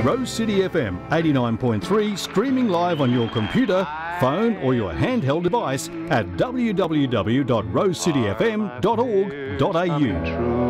Rose City FM 89.3, streaming live on your computer, phone or your handheld device at www.rosecityfm.org.au.